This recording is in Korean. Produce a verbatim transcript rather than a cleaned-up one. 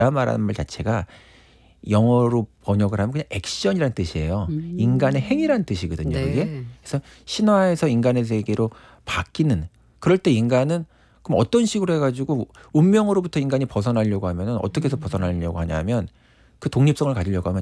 드라마라는 말 자체가 영어로 번역을 하면 그냥 액션이라는 뜻이에요. 음. 인간의 행위라는 뜻이거든요. 네. 그게. 그래서 신화에서 인간의 세계로 바뀌는 그럴 때 인간은 그럼 어떤 식으로 해가지고 운명으로부터 인간이 벗어나려고 하면은 어떻게 해서 벗어나려고 하냐면 그 독립성을 가지려고 하면